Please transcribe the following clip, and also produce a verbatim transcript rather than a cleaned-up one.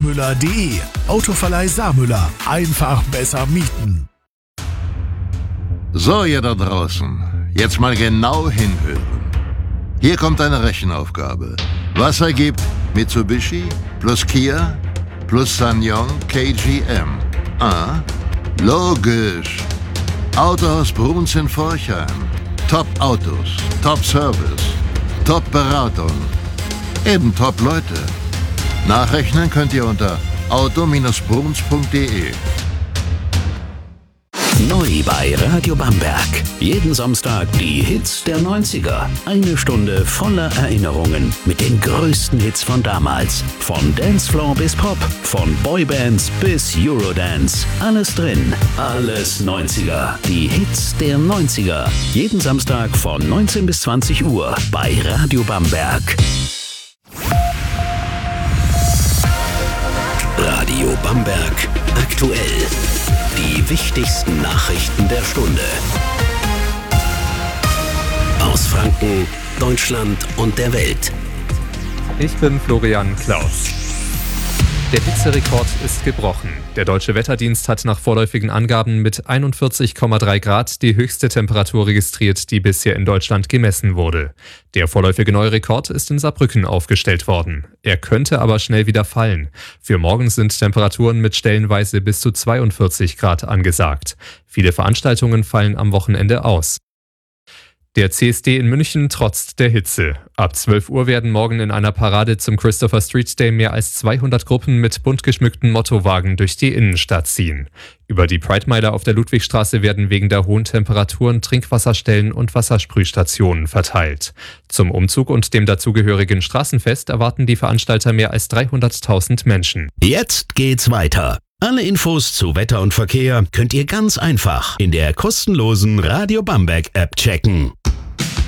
Samüller punkt de. Autoverleih Samüller. Einfach besser mieten. So, ihr da draußen, jetzt mal genau hinhören. Hier kommt eine Rechenaufgabe. Was ergibt Mitsubishi plus Kia plus Sanyong K G M? Ah, logisch. Autohaus Bruns in Forchheim. Top-Autos, Top-Service, Top-Beratung. Eben Top-Leute. Nachrechnen könnt ihr unter auto Bindestrich bruns punkt de. Neu bei Radio Bamberg. Jeden Samstag die Hits der neunziger. Eine Stunde voller Erinnerungen mit den größten Hits von damals. Von Dancefloor bis Pop, von Boybands bis Eurodance. Alles drin, alles neunziger. Die Hits der neunziger. Jeden Samstag von neunzehn bis zwanzig Uhr bei Radio Bamberg. Radio Bamberg aktuell. Die wichtigsten Nachrichten der Stunde. Aus Franken, Deutschland und der Welt. Ich bin Florian Klaus. Der Hitzerekord ist gebrochen. Der Deutsche Wetterdienst hat nach vorläufigen Angaben mit einundvierzig Komma drei Grad die höchste Temperatur registriert, die bisher in Deutschland gemessen wurde. Der vorläufige neue Rekord ist in Saarbrücken aufgestellt worden. Er könnte aber schnell wieder fallen. Für morgen sind Temperaturen mit stellenweise bis zu zweiundvierzig Grad angesagt. Viele Veranstaltungen fallen am Wochenende aus. Der C S D in München trotzt der Hitze. Ab zwölf Uhr werden morgen in einer Parade zum Christopher Street Day mehr als zweihundert Gruppen mit bunt geschmückten Mottowagen durch die Innenstadt ziehen. Über die Pride-Meile auf der Ludwigstraße werden wegen der hohen Temperaturen Trinkwasserstellen und Wassersprühstationen verteilt. Zum Umzug und dem dazugehörigen Straßenfest erwarten die Veranstalter mehr als dreihunderttausend Menschen. Jetzt geht's weiter. Alle Infos zu Wetter und Verkehr könnt ihr ganz einfach in der kostenlosen Radio Bamberg App checken.